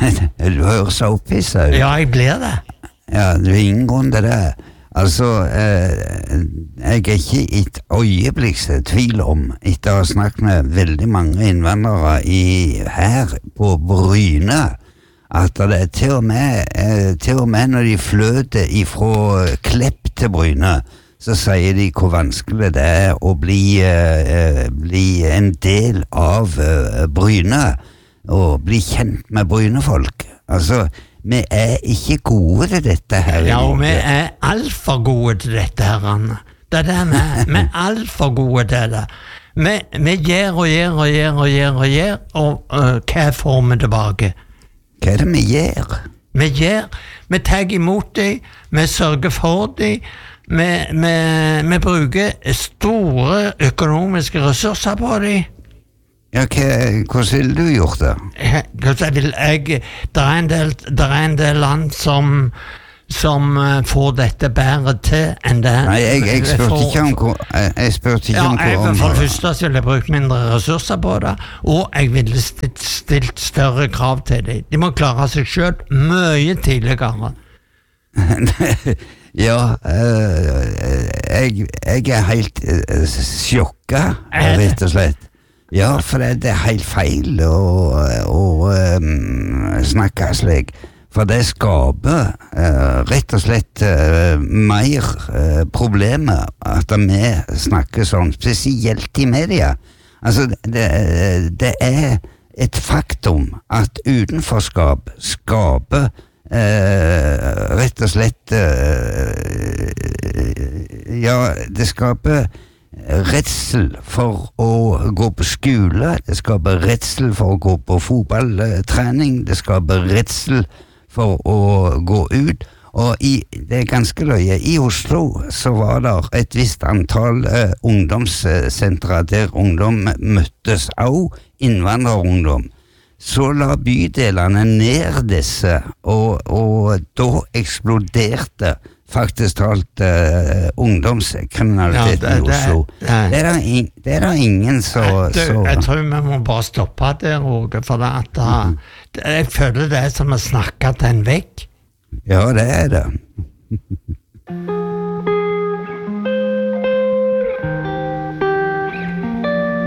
Du hører så opphisset ut. Ja, jeg blir det. Ja, du har ingen grunn til det. Altså, jeg er ikke i et øyeblikks tvil om, etter å ha snakket med veldig mange innvandrere her på Bryne, at det er til og med når de fløter ifra Klepp til Bryne, så sier de hvor vanskelig det er å bli en del av Bryne, og bli kjent med Brynefolk. Altså, vi er ikke gode til dette her. Ja, og vi er alt for gode til dette her, Anne. Det er det vi er alt for gode til det. Vi gjør og hva får vi tilbake? Hva er det vi gjør? Vi tar imot dem, vi sørger for dem, vi bruker store økonomiske ressurser på dem. Ja, hvordan ville du gjort det? Det er en del land som får dette bedre til enn det. Nei, jeg spurte ikke om hvor for det første så ville jeg brukt mindre ressurser på det, og jeg ville stilt større krav til dem. De må klare seg selv mye tidligere. Ja, jeg er helt sjokket, rett og slett. Ja, for det er helt feil å snakke slik, for det skaper rett og slett mer problemer at vi snakker sånn, spesielt i media. Altså, det er et faktum at utenforskap skaper rett og slett det skaper redsel for å gå på skole, det skaper redsel for å gå på fotballtrening, det skaper redsel for å gå ut, og det er ganske løye. I Oslo så var det et visst antall ungdomssentre der ungdom møttes, og innvandrerungdom. Så la bydelene ned disse, og da eksploderte faktisk talt ungdomskriminalitet i Oslo. Det er da ingen så... Jeg tror vi må bare stoppe det, Roger, for jeg føler det er som å snakke til en vegg. Ja, det er det.